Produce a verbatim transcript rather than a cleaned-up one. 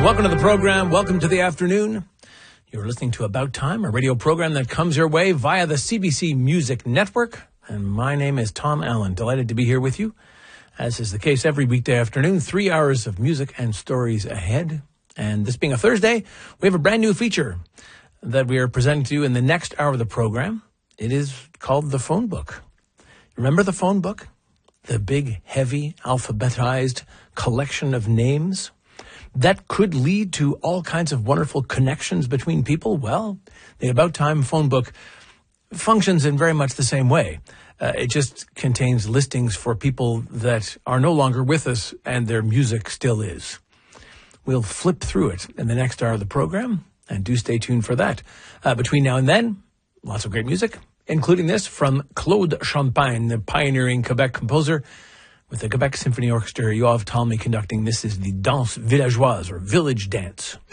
Welcome to the program. Welcome to the afternoon. You're listening to About Time, a radio program that comes your way via the C B C Music Network. And my name is Tom Allen. Delighted to be here with you, as is the case every weekday afternoon. Three hours of music and stories ahead. And this being a Thursday, we have a brand new feature that we are presenting to you in the next hour of the program. It is called The Phone Book. Remember the phone book? The big, heavy, alphabetized collection of names that could lead to all kinds of wonderful connections between people? Well, the About Time phone book functions in very much the same way. Uh, it just contains listings for people that are no longer with us and their music still is. We'll flip through it in the next hour of the program, and do stay tuned for that. Uh, between now and then, lots of great music, including this from Claude Champagne, the pioneering Quebec composer, with the Quebec Symphony Orchestra, Yoav Talmy conducting. This is the Danse Villageoise, or Village Dance.